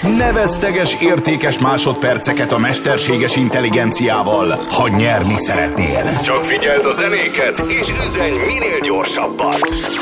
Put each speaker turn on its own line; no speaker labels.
Nevezteges, értékes másodperceket a mesterséges intelligenciával, ha nyerni szeretnél. Csak figyeld a zenéket, és üzenj minél gyorsabban.